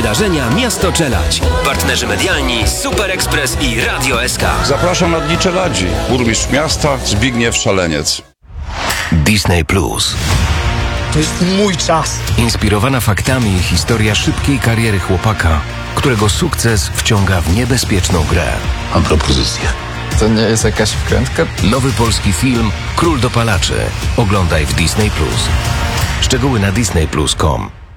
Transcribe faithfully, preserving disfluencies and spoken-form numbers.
wydarzenia Miasto Czeladź. Partnerzy medialni Super Express i Radio S K. Zapraszam na Dni Czeladzi. Burmistrz miasta Zbigniew Szaleniec. Disney Plus. To jest mój czas. Inspirowana faktami historia szybkiej kariery chłopaka, którego sukces wciąga w niebezpieczną grę. Mam propozycję. To nie jest jakaś wkrętka? Nowy polski film Król dopalaczy. Oglądaj w Disney Plus. Szczegóły na disney plus kropka com.